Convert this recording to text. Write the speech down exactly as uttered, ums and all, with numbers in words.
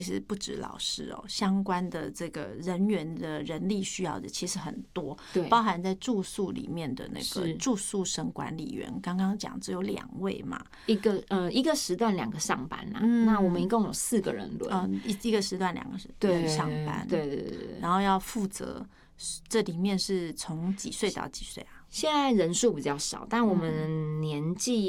其实不止老师哦，相关的这个人员的人力需要的其实很多， 对， 包含在住宿里面的那个住宿生管理员，刚刚讲只有两位嘛， 一个呃一个时段两个上班啦、嗯，那我们一共有四个人轮， 嗯，一一个时段两个人上班， 对对对对， 然后要负责，这里面是从几岁到几岁啊？ 现在人数比较少，但我们年纪